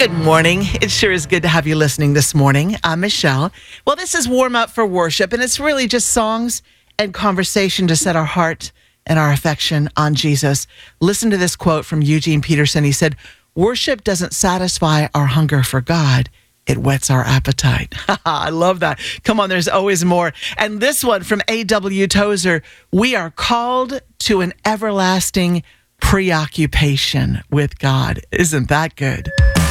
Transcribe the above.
Good morning. It sure is good to have you listening this morning. I'm Michelle. Well, this is Warm Up for Worship, and it's really just songs and conversation to set our heart and our affection on Jesus. Listen to this quote from Eugene Peterson. He said, "Worship doesn't satisfy our hunger for God. It whets our appetite." I love that. Come on, there's always more. And this one from A.W. Tozer, "We are called to an everlasting preoccupation with God." Isn't that good?